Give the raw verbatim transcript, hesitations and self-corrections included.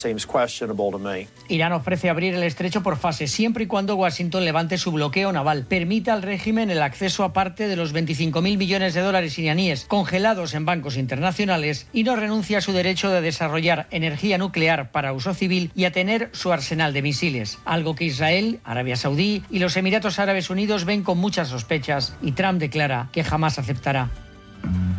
Irán ofrece abrir el estrecho por fases, siempre y cuando Washington levante su bloqueo naval, permita al régimen el acceso a parte de los veinticinco mil millones de dólares iraníes congelados en bancos internacionales y no renuncie a su derecho de desarrollar energía nuclear para uso civil y a tener su arsenal de misiles, algo que Israel, Arabia Saudí y los Emiratos Árabes Unidos ven con muchas sospechas y Trump declara que jamás aceptará.